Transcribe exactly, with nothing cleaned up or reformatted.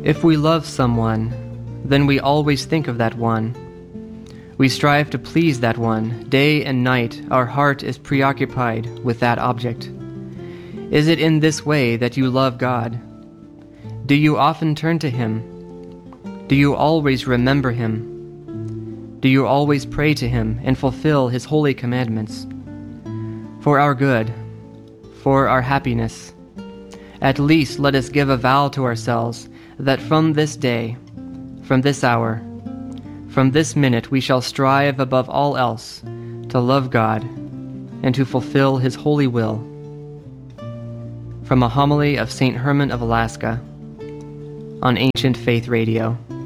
If we love someone, then we always think of that one. We strive to please that one. Day and night, our heart is preoccupied with that object. Is it in this way that you love God? Do you often turn to Him? Do you always remember Him? Do you always pray to Him and fulfill His holy commandments? For our good, for our happiness, at least let us give a vow to ourselves that from this day, from this hour, from this minute we shall strive above all else to love God and to fulfill His holy will. From a homily of Saint Herman of Alaska on Ancient Faith Radio.